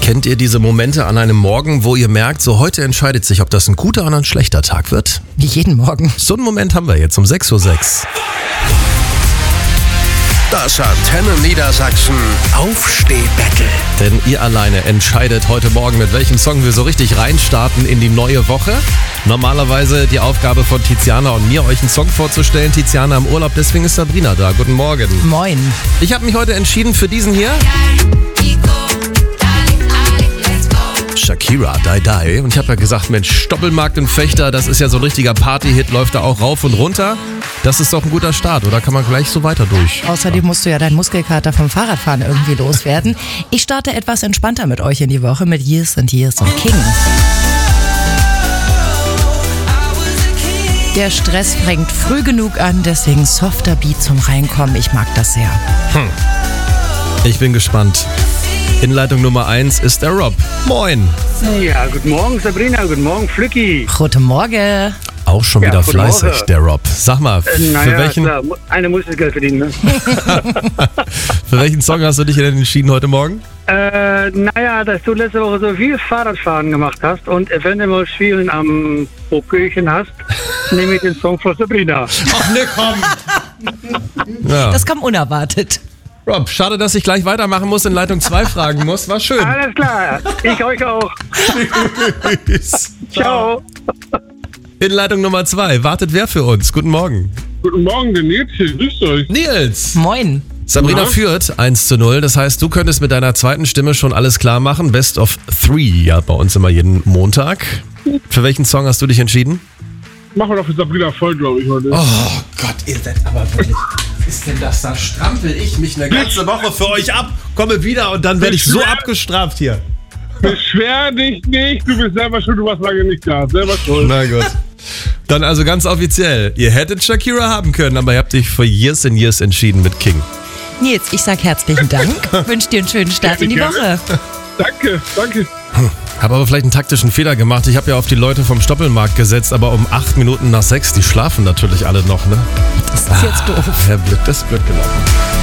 Kennt ihr diese Momente an einem Morgen, wo ihr merkt, so heute entscheidet sich, ob das ein guter oder ein schlechter Tag wird? Wie jeden Morgen. So einen Moment haben wir jetzt um 6.06 Uhr. Das Antenne Niedersachsen Aufstehbattle. Denn ihr alleine entscheidet heute Morgen, mit welchem Song wir so richtig reinstarten in die neue Woche. Normalerweise die Aufgabe von Tiziana und mir, euch einen Song vorzustellen. Tiziana im Urlaub, deswegen ist Sabrina da. Guten Morgen. Moin. Ich habe mich heute entschieden für diesen hier. Shakira, Die Die. Und ich habe ja gesagt, Mensch, Stoppelmarkt und Fechter, das ist ja so ein richtiger Party-Hit, läuft da auch rauf und runter. Das ist doch ein guter Start, oder kann man gleich so weiter durch? Außerdem musst du ja deinen Muskelkater vom Fahrradfahren irgendwie loswerden. Ich starte etwas entspannter mit euch in die Woche mit Years and Years und King. Der Stress fängt früh genug an, deswegen softer Beat zum Reinkommen. Ich mag das sehr. Ich bin gespannt. In Leitung Nummer 1 ist der Rob. Moin. Ja, guten Morgen Sabrina, guten Morgen Flücki. Guten Morgen. Auch schon wieder guten fleißig, Morgen. der Rob. Sag mal, für welchen... klar, einer muss das Geld verdienen, ne? Für welchen Song hast du dich denn entschieden heute Morgen? Dass du letzte Woche so viel Fahrradfahren gemacht hast und eventuell mal Spielen am Popöchen hast, nehme ich den Song von Sabrina. Ach ne, komm! Ja. Das kam unerwartet. Rob, schade, dass ich gleich weitermachen muss, in Leitung 2 fragen muss. War schön. Alles klar, ich euch auch. Ciao. In Leitung Nummer 2 wartet wer für uns? Guten Morgen. Guten Morgen, der Nils hier, grüßt euch. Nils! Moin. Sabrina Ja. führt 1:0. Das heißt, du könntest mit deiner zweiten Stimme schon alles klar machen. Best of 3, ja, bei uns immer jeden Montag. Für welchen Song hast du dich entschieden? Machen wir doch für Sabrina voll, glaube ich, heute. Oh Gott, ihr seid aber wirklich... Was ist denn das? Da strampel ich mich eine ganze Woche für euch ab, komme wieder und dann werde ich so abgestraft hier. Beschwer dich nicht, du bist selber schuld, du warst lange nicht da. Selber schuld. Na gut. Dann also ganz offiziell. Ihr hättet Shakira haben können, aber ihr habt euch für Years and Years entschieden mit King. Nils, ich sag herzlichen Dank. Wünsche dir einen schönen Start in die Woche. Danke. Habe aber vielleicht einen taktischen Fehler gemacht. Ich habe ja auf die Leute vom Stoppelmarkt gesetzt, aber um 8 Minuten nach 6, die schlafen natürlich alle noch, ne? Das ist jetzt doof. Ja, blöd, das ist blöd gelaufen.